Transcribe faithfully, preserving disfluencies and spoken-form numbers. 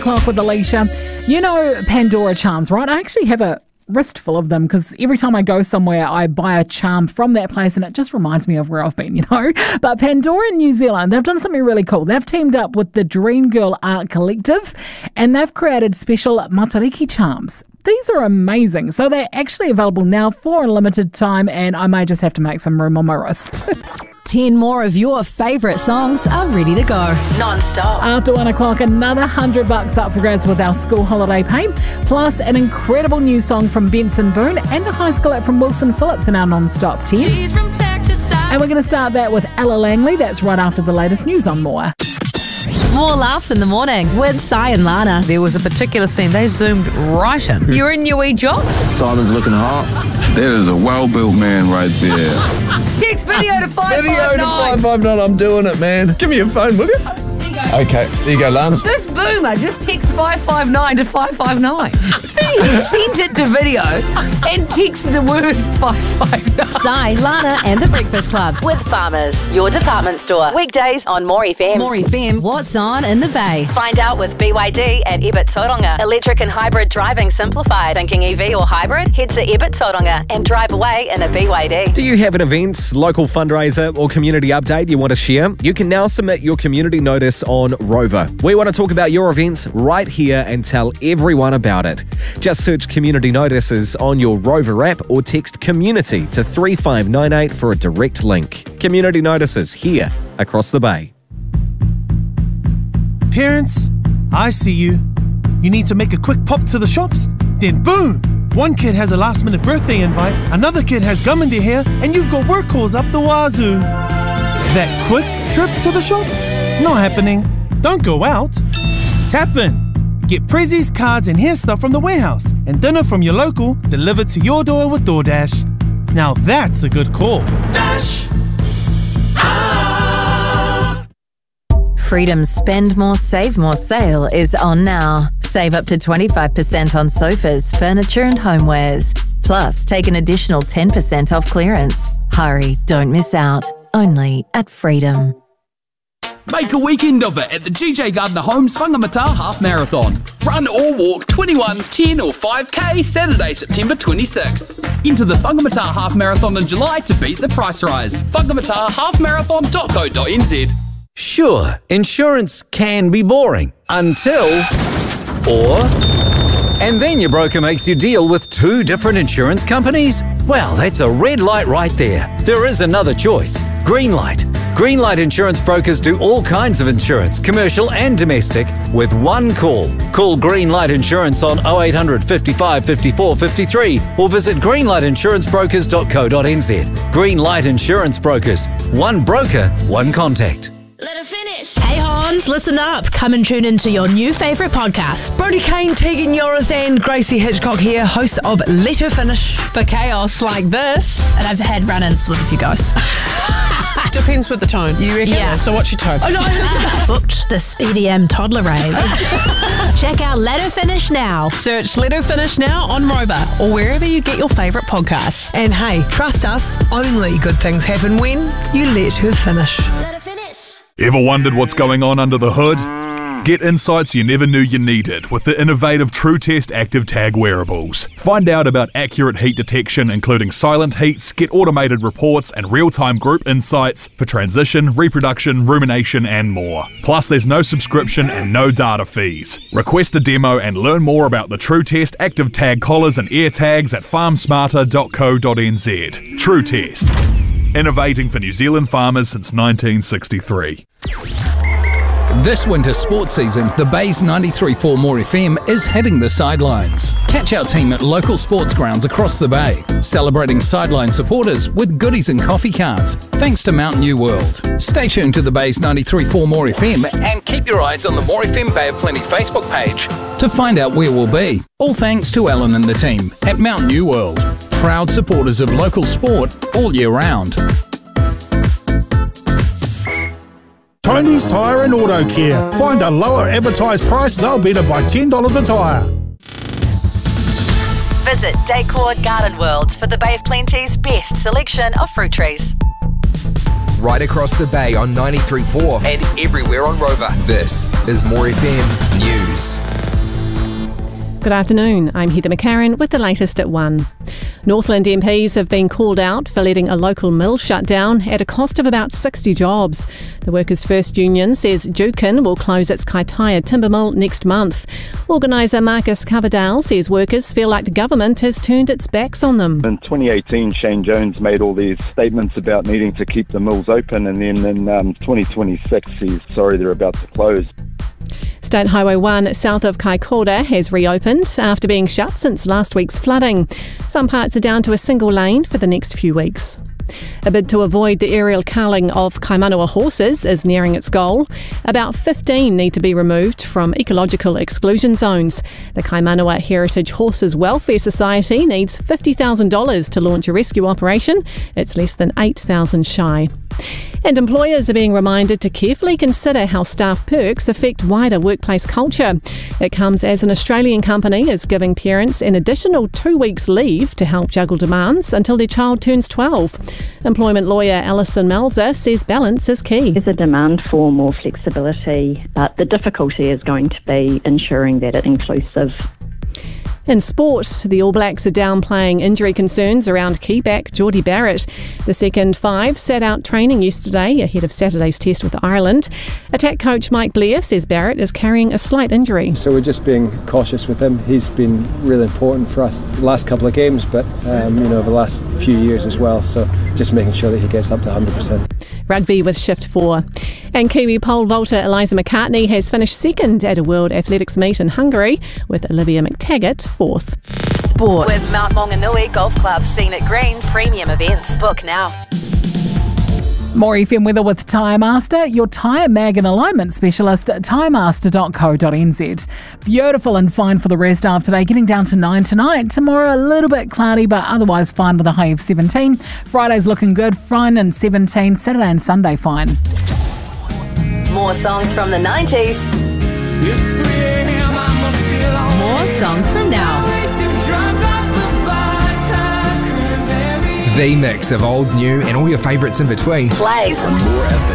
Clock with Alicia. You know Pandora charms, right? I actually have a wrist full of them because every time I go somewhere, I buy a charm from that place and it just reminds me of where I've been, you know. But Pandora in New Zealand, they've done something really cool. They've teamed up with the Dream Girl Art Collective and they've created special Matariki charms. These are amazing. So they're actually available now for a limited time and I may just have to make some room on my wrist. Ten more of your favourite songs are ready to go. Non-stop. After one o'clock, another hundred bucks up for grabs with our school holiday pay, plus an incredible new song from Benson Boone and a high school act from Wilson Phillips in our non-stop ten. She's from Texas. And we're going to start that with Ella Langley. That's right after the latest news on More. More laughs in the morning with Si and Lana. There was a particular scene they zoomed right in. You're in your wee job? Simon's looking hot. There is a well-built man right there. Text video to five five nine. Video to five five nine. I'm doing it, man. Give me your phone, will you? There you go. Okay, there you go, Lance. This boomer just text five five nine to five five nine. He sent it to video and text the word five five nine. Si, Lana and the Breakfast Club with Farmers, your department store. Weekdays on More F M. More F M, what's on in the Bay? Find out with B Y D at Ebert Tauranga. Electric and hybrid driving simplified. Thinking E V or hybrid? Head to Ebert Tauranga and drive away in a B Y D. Do you have an event, local fundraiser or community update you want to share? You can now submit your community notice on Rover. We want to talk about your events right here and tell everyone about it. Just search community notices on your Rover app or text community to three five nine eight for a direct link. Community notices here across the Bay. Parents, I see you. You need to make a quick pop to the shops? Then boom! One kid has a last minute birthday invite, another kid has gum in their hair, and you've got work calls up the wazoo. That quick trip to the shops? Not happening. Don't go out. Tap in. Get prezzies, cards, and hair stuff from the warehouse, and dinner from your local delivered to your door with DoorDash. Now that's a good call. Dash! Ah! Freedom's Spend More, Save More sale is on now. Save up to twenty-five percent on sofas, furniture and homewares. Plus, take an additional ten percent off clearance. Hurry, don't miss out. Only at Freedom. Make a weekend of it at the G J Gardner Homes Whangamata Half Marathon. Run or walk twenty-one, ten or five K Saturday, September twenty-sixth. Enter the Whangamata Half Marathon in July to beat the price rise. whangamata half marathon dot co dot n z. Sure, insurance can be boring until... Or... And then your broker makes you deal with two different insurance companies? Well, that's a red light right there. There is another choice. Greenlight. Greenlight Insurance Brokers do all kinds of insurance, commercial and domestic, with one call. Call Greenlight Insurance on oh eight hundred, fifty-five, fifty-four, fifty-three or visit greenlight insurance brokers dot co dot n z. Greenlight Insurance Brokers. One broker, one contact. Let her finish. Hey Hans, listen up. Come and tune into your new favourite podcast. Brody Kane, Tegan Yorith and Gracie Hitchcock here, hosts of Let Her Finish. For chaos like this, and I've had run-ins with a few guys. Depends with the tone. You reckon? Yeah. So what's your tone? Oh no, I booked this E D M toddler rave. Check out Let Her Finish now. Search Let Her Finish now on Rover or wherever you get your favourite podcasts. And hey, trust us, only good things happen when you let her finish. Let her finish. Ever wondered what's going on under the hood? Get insights you never knew you needed with the innovative TrueTest Active Tag wearables. Find out about accurate heat detection, including silent heats, get automated reports and real-time group insights for transition, reproduction, rumination and more. Plus, there's no subscription and no data fees. Request a demo and learn more about the TrueTest Active Tag collars and ear tags at farm smarter dot co dot n z. TrueTest. Innovating for New Zealand farmers since nineteen sixty-three. This winter sports season, the Bay's ninety-three point four More F M is hitting the sidelines. Catch our team at local sports grounds across the Bay, celebrating sideline supporters with goodies and coffee cards, thanks to Mount New World. Stay tuned to the Bay's ninety-three point four More F M and keep your eyes on the More F M Bay of Plenty Facebook page to find out where we'll be. All thanks to Alan and the team at Mount New World, proud supporters of local sport all year round. Tony's Tyre and Auto Care. Find a lower advertised price, they'll better by ten dollars a tyre. Visit Decour Garden Worlds for the Bay of Plenty's best selection of fruit trees. right across the bay on ninety-three point four and everywhere on Rover. This is More F M News. Good afternoon, I'm Heather McCarran with the latest at one. Northland M Ps have been called out for letting a local mill shut down at a cost of about sixty jobs. The Workers' First Union says Jukin will close its Kaitaia timber mill next month. Organiser Marcus Coverdale says workers feel like the government has turned its backs on them. In twenty eighteen, Shane Jones made all these statements about needing to keep the mills open, and then in um, twenty twenty-six he's sorry they're about to close. State Highway one south of Kaikoura has reopened after being shut since last week's flooding. Some parts are down to a single lane for the next few weeks. A bid to avoid the aerial culling of Kaimanawa horses is nearing its goal. About fifteen need to be removed from ecological exclusion zones. The Kaimanawa Heritage Horses Welfare Society needs fifty thousand dollars to launch a rescue operation. It's less than eight thousand dollars shy. And employers are being reminded to carefully consider how staff perks affect wider workplace culture. It comes as an Australian company is giving parents an additional two weeks leave to help juggle demands until their child turns twelve. Employment lawyer Alison Melzer says balance is key. There's a demand for more flexibility, but the difficulty is going to be ensuring that it's inclusive. In sport, the All Blacks are downplaying injury concerns around keyback Geordie Barrett. The second five sat out training yesterday ahead of Saturday's test with Ireland. Attack coach Mike Blair says Barrett is carrying a slight injury. So we're just being cautious with him. He's been really important for us the last couple of games, but um, you know, over the last few years as well. So just making sure that he gets up to one hundred percent. Rugby with Shift four. And Kiwi pole vaulter Eliza McCartney has finished second at a World Athletics meet in Hungary, with Olivia McTaggart fourth. Sport with Mount Maunganui Golf Club Scenic Greens Premium Events. Book now. More F M weather with Tyre Master, your tyre mag and alignment specialist at tyre master dot co dot n z. Beautiful and fine for the rest of today, getting down to nine tonight. Tomorrow a little bit cloudy, but otherwise fine with a high of seventeen. Friday's looking good, fine and seventeen. Saturday and Sunday fine. More songs from the nineties. More songs from now. The mix of old, new, and all your favourites in between. Plays.